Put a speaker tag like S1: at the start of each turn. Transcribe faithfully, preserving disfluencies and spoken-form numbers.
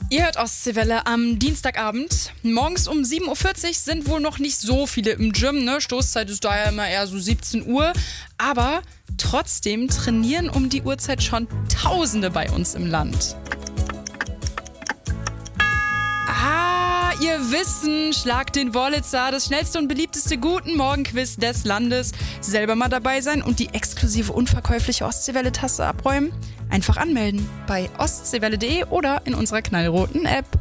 S1: Ihr hört Ostseewelle am Dienstagabend. Morgens um sieben Uhr vierzig sind wohl noch nicht so viele im Gym, ne? Stoßzeit ist daher immer eher so siebzehn Uhr. Aber trotzdem trainieren um die Uhrzeit schon Tausende bei uns im Land. Ah, ihr Wissen, Schlag den Wollitzer, das schnellste und beliebteste Guten-Morgen-Quiz des Landes. Selber mal dabei sein und die exklusive unverkäufliche Ostseewelle-Tasse abräumen? Einfach anmelden bei ostseewelle punkt de oder in unserer knallroten App.